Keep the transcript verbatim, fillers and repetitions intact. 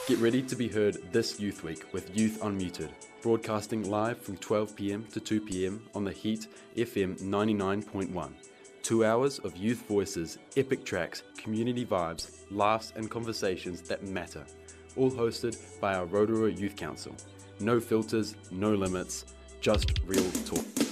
Get ready to be heard this Youth Week with Youth Unmuted, broadcasting live from twelve p m to two p m on the Heat F M ninety-nine point one. Two hours of youth voices, epic tracks, community vibes, laughs and conversations that matter. All hosted by our Rotorua Youth Council. No filters, no limits, just real talk.